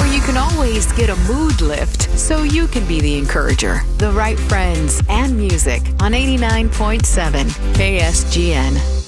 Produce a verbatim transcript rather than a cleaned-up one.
you can always get a mood lift so you can be the encourager. The right friends and music on eighty-nine point seven K S G N.